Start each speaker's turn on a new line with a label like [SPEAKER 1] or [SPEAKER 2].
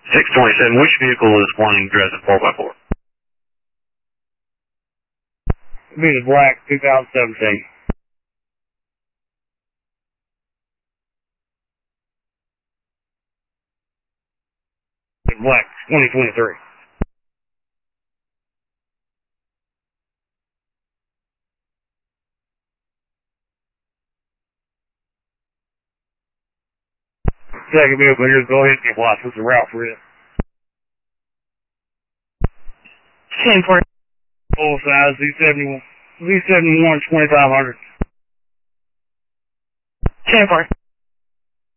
[SPEAKER 1] 627, which vehicle is wanting dress at 4x4?
[SPEAKER 2] It'll be the black 2017. The black 2023. Second vehicle here, go ahead and get watched. What's the route for it?
[SPEAKER 3] 10-4.
[SPEAKER 2] Full size Z71, 2500.
[SPEAKER 3] 10-4.